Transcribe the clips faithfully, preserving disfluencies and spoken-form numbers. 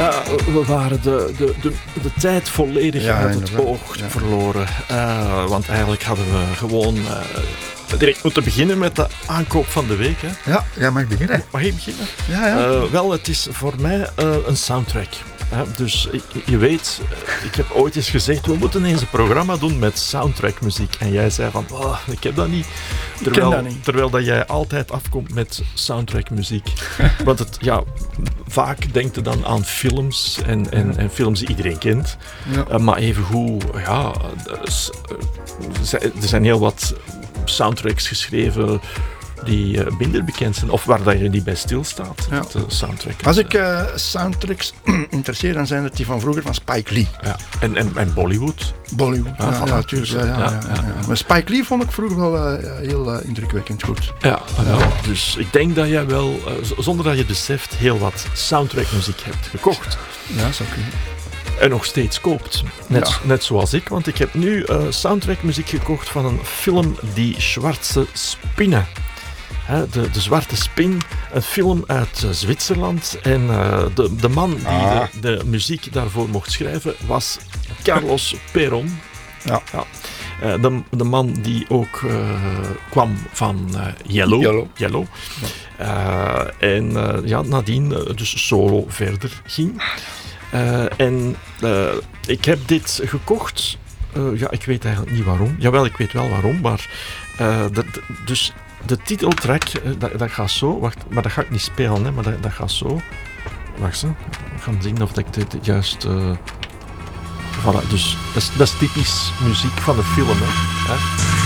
Ja, we waren de, de, de, de tijd volledig Ja, uit het inderdaad. oog Ja. verloren. Uh, want eigenlijk hadden we gewoon uh, direct moeten beginnen met de aankoop van de week. Hè. Ja, jij mag beginnen. Mag ik beginnen? Ja, ja. Uh, wel, het is voor mij uh, een soundtrack. Hè. Dus ik, je weet, ik heb ooit eens gezegd, we moeten eens een programma doen met soundtrackmuziek. En jij zei van, oh, ik heb dat niet. Terwijl, dat niet. terwijl dat jij altijd afkomt met soundtrackmuziek. Want het, ja, vaak denkt je dan aan films en, en, en films die iedereen kent. Ja. Uh, maar evengoed, ja, dus, uh, er zijn heel wat soundtracks geschreven die uh, minder bekend zijn, of waar dat je niet bij stilstaat. Ja. De soundtrack. Als ik uh, soundtracks interesseer, dan zijn het die van vroeger van Spike Lee. Ja. En, en, en Bollywood. Bollywood, Ja, ja, voilà. ja, tuurlijk. Ja, ja, Ja, ja, ja, ja. Maar Spike Lee vond ik vroeger wel uh, heel uh, indrukwekkend goed. Ja, ja, dus ik denk dat jij wel, uh, z- zonder dat je het beseft, heel wat soundtrackmuziek hebt gekocht. Ja, zou kunnen. En nog steeds koopt. Net, Ja. net zoals ik, want ik heb nu uh, soundtrackmuziek gekocht van een film, Die Schwarze Spinne. Hè, de, de Zwarte Spin, een film uit uh, Zwitserland. En uh, de, de man die Ah. de, de muziek daarvoor mocht schrijven was Carlos Peron. Ja. Ja. Uh, de, de man die ook uh, kwam van uh, Yellow. Yellow. Yellow. Uh, en uh, ja, nadien uh, dus solo verder ging. Uh, en uh, ik heb dit gekocht. Uh, ja, ik weet eigenlijk niet waarom. Jawel, ik weet wel waarom, maar uh, de, de, dus de titeltrack, uh, dat, dat gaat zo. Wacht, maar dat ga ik niet spelen, hè, maar dat, dat gaat zo. Wacht, hè. Ik ga zien of ik dit juist. Uh, voilà, dus dat is, dat is typisch muziek van de film, hè. hè?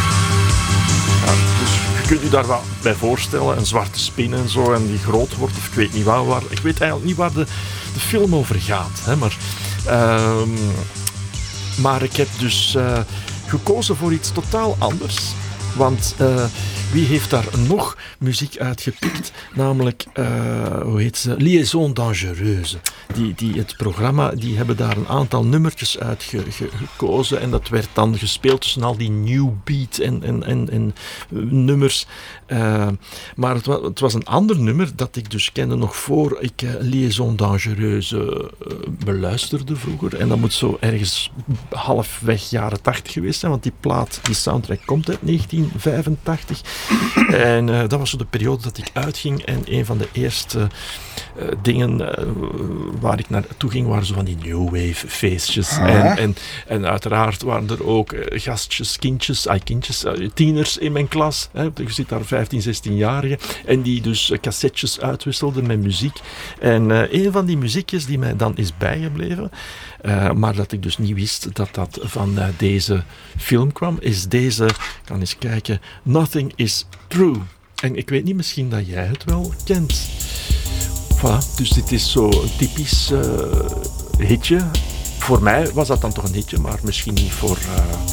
Ja, dus je kunt je daar wat bij voorstellen, een zwarte spin en zo, en die groot wordt, of ik weet niet waar, waar ik weet eigenlijk niet waar de, de film over gaat, hè, maar, uh, maar ik heb dus uh, gekozen voor iets totaal anders, want uh, wie heeft daar nog muziek uitgepikt, namelijk, uh, hoe heet ze, Liaison Dangereuse. Die, die, het programma, die hebben daar een aantal nummertjes uit ge, ge, gekozen en dat werd dan gespeeld tussen al die new beat en, en, en, en uh, nummers. Uh, maar het was, het was een ander nummer dat ik dus kende nog voor ik uh, Liaison Dangereuse uh, beluisterde vroeger. En dat moet zo ergens halfweg jaren tachtig geweest zijn, want die plaat, die soundtrack komt uit negentien vijfentachtig. En uh, dat was zo de periode dat ik uitging en een van de eerste uh, dingen uh, waar ik naartoe ging waren zo van die new wave feestjes. Ah. En, en, en uiteraard waren er ook uh, gastjes, kindjes, ay, kindjes uh, tieners in mijn klas. Hè. Je zit daar vijftien, zestien-jarigen en die dus uh, cassettes uitwisselden met muziek. En uh, een van die muziekjes die mij dan is bijgebleven, uh, maar dat ik dus niet wist dat dat van uh, deze film kwam, is deze, ik kan eens kijken, Nothing is True. En ik weet niet, misschien dat jij het wel kent. Voilà, dus dit is zo een typisch uh, hitje. Voor mij was dat dan toch een hitje, maar misschien niet voor... Uh,